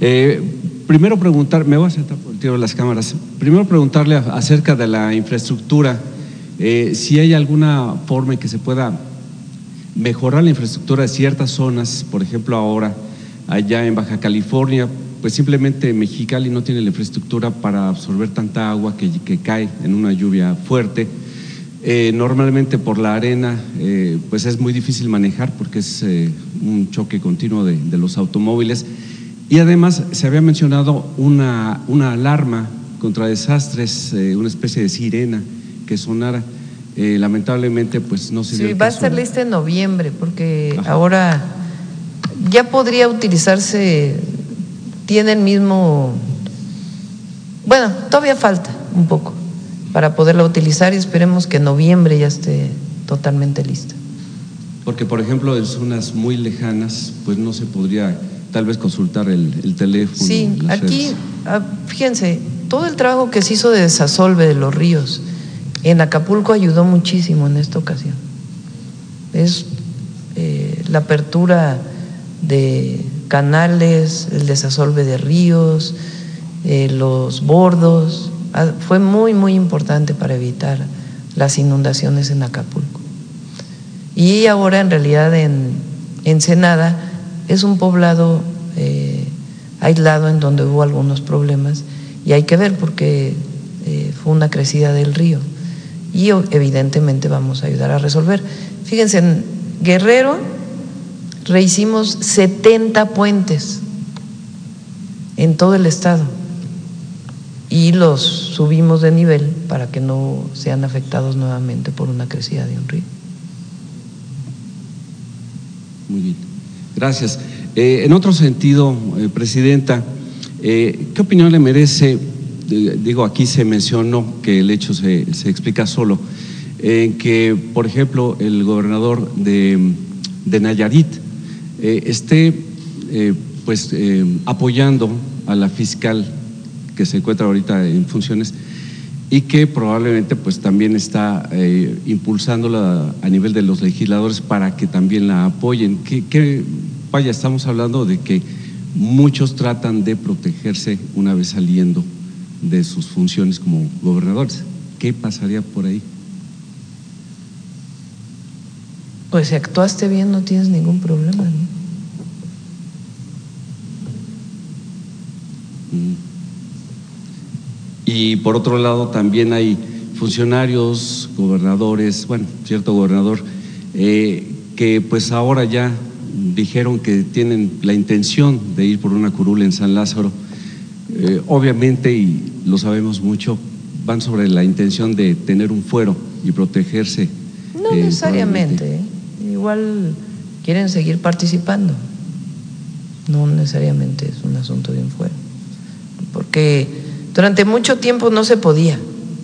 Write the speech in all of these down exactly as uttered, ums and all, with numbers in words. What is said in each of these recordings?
Eh, primero preguntar, me voy a sentar por el tiro de las cámaras, primero preguntarle acerca de la infraestructura, eh, si hay alguna forma en que se pueda mejorar la infraestructura de ciertas zonas, por ejemplo ahora allá en Baja California, pues simplemente Mexicali no tiene la infraestructura para absorber tanta agua que, que cae en una lluvia fuerte. Eh, normalmente por la arena eh, pues es muy difícil manejar porque es eh, un choque continuo de, de los automóviles, y además se había mencionado una, una alarma contra desastres, eh, una especie de sirena que sonara. Eh, lamentablemente pues no se dio Sí, el va a caso. estar lista en noviembre porque Ajá. ahora ya podría utilizarse, tiene el mismo, bueno, todavía falta un poco para poderla utilizar y esperemos que en noviembre ya esté totalmente lista. Porque, por ejemplo, en zonas muy lejanas, pues no se podría tal vez consultar el, el teléfono. Sí, las aquí, redes. fíjense, todo el trabajo que se hizo de desasolve de los ríos en Acapulco ayudó muchísimo en esta ocasión. Es eh, la apertura de canales, el desasolve de ríos, eh, los bordos, fue muy, muy importante para evitar las inundaciones en Acapulco. Y ahora en realidad en Ensenada es un poblado eh, aislado en donde hubo algunos problemas y hay que ver porque eh, fue una crecida del río y evidentemente vamos a ayudar a resolver. Fíjense, en Guerrero rehicimos setenta puentes en todo el estado y los subimos de nivel para que no sean afectados nuevamente por una crecida de un río. Muy bien, gracias. Eh, en otro sentido, eh, Presidenta, eh, ¿qué opinión le merece? Eh, digo, aquí se mencionó que el hecho se, se explica solo, en eh, que, por ejemplo, el gobernador de, de Nayarit eh, esté eh, pues eh, apoyando a la fiscal que se encuentra ahorita en funciones y que probablemente pues también está eh, impulsándola a nivel de los legisladores para que también la apoyen. Que, que vaya, estamos hablando de que muchos tratan de protegerse una vez saliendo de sus funciones como gobernadores. ¿Qué pasaría por ahí? Pues si actuaste bien no tienes ningún problema, ¿no? Y por otro lado también hay funcionarios, gobernadores, bueno, cierto gobernador, eh, que pues ahora ya dijeron que tienen la intención de ir por una curul en San Lázaro. Eh, obviamente, y lo sabemos mucho, van sobre la intención de tener un fuero y protegerse. No eh, necesariamente, ¿eh? Igual quieren seguir participando, no necesariamente es un asunto de un fuero, porque durante mucho tiempo no se podía.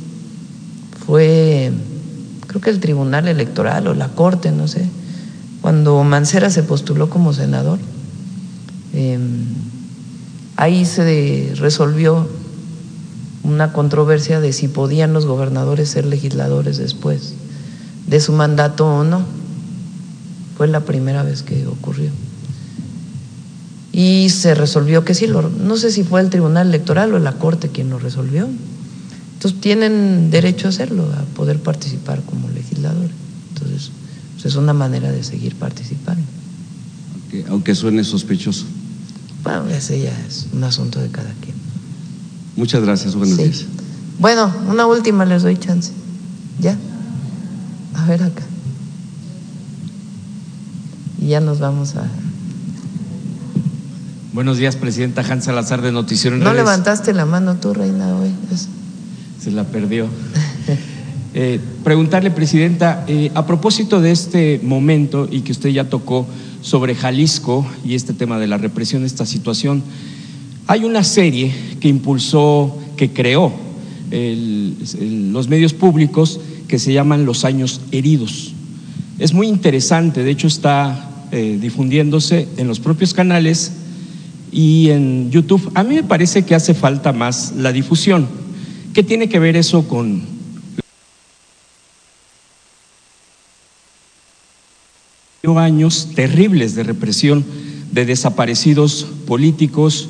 Fue, creo que el Tribunal Electoral o la Corte, no sé, cuando Mancera se postuló como senador, eh, ahí se resolvió una controversia de si podían los gobernadores ser legisladores después de su mandato o no. Fue la primera vez que ocurrió. Y se resolvió que sí, lo, no sé si fue el Tribunal Electoral o la Corte quien lo resolvió. Entonces tienen derecho a hacerlo, a poder participar como legisladores. Entonces pues es una manera de seguir participando. Aunque, aunque suene sospechoso. Bueno, ese ya es un asunto de cada quien. Muchas gracias, buenos sí. días. Bueno, una última les doy chance. ¿Ya? A ver acá. Y ya nos vamos a… Buenos días, Presidenta. Hans Salazar, de Noticiero en No Redes. levantaste la mano tú, Reina, hoy. Eso. Se la perdió. eh, preguntarle, Presidenta, eh, a propósito de este momento y que usted ya tocó sobre Jalisco y este tema de la represión, esta situación, hay una serie que impulsó, que creó el, el, los medios públicos que se llaman Los Años Heridos. Es muy interesante, de hecho está eh, difundiéndose en los propios canales y en YouTube. A mí me parece que hace falta más la difusión. ¿Qué tiene que ver eso con años terribles de represión de desaparecidos políticos,